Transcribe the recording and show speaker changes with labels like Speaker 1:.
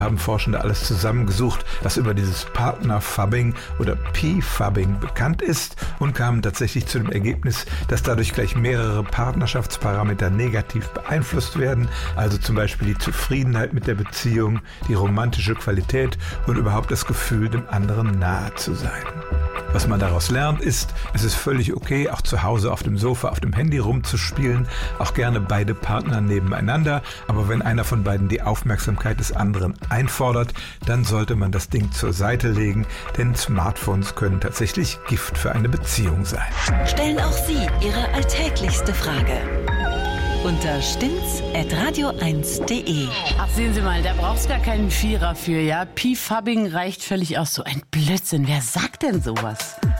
Speaker 1: haben Forschende alles zusammengesucht, was über dieses Partnerfubbing oder P-Fubbing bekannt ist und kamen tatsächlich zu dem Ergebnis, dass dadurch gleich mehrere Partnerschaftsparameter negativ beeinflusst werden, also zum Beispiel die Zufriedenheit mit der Beziehung, die romantische Qualität und überhaupt das Gefühl, dem anderen nahe zu sein. Was man daraus lernt, ist, es ist völlig okay, auch zu Hause auf dem Sofa, auf dem Handy rumzuspielen, auch gerne beide Partner nebeneinander, aber wenn einer von beiden die Aufmerksamkeit des anderen einfordert, dann sollte man das Ding zur Seite legen, denn Smartphones können tatsächlich Gift für eine Beziehung sein.
Speaker 2: Stellen auch Sie Ihre alltäglichste Frage unter stimmtz@radio1.de.
Speaker 3: Ach, sehen Sie mal, da braucht's gar keinen Vierer für, ja? P-Fubbing reicht völlig aus. So ein Blödsinn. Wer sagt denn sowas?